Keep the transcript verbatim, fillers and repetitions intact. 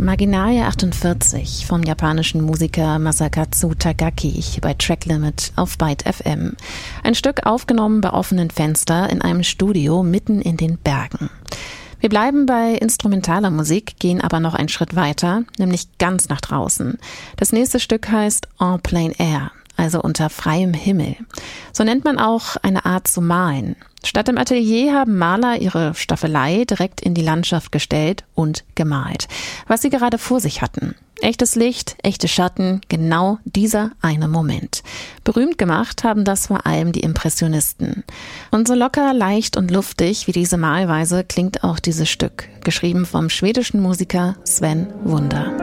Marginalia achtundvierzig vom japanischen Musiker Masakatsu Takagi bei Tracklimit auf Byte F M. Ein Stück aufgenommen bei offenen Fenster in einem Studio mitten in den Bergen. Wir bleiben bei instrumentaler Musik, gehen aber noch einen Schritt weiter, nämlich ganz nach draußen. Das nächste Stück heißt En Plein Air, also unter freiem Himmel. So nennt man auch eine Art zu malen. Statt im Atelier haben Maler ihre Staffelei direkt in die Landschaft gestellt und gemalt, was sie gerade vor sich hatten. Echtes Licht, echte Schatten, genau dieser eine Moment. Berühmt gemacht haben das vor allem die Impressionisten. Und so locker, leicht und luftig wie diese Malweise klingt auch dieses Stück, geschrieben vom schwedischen Musiker Sven Wunder.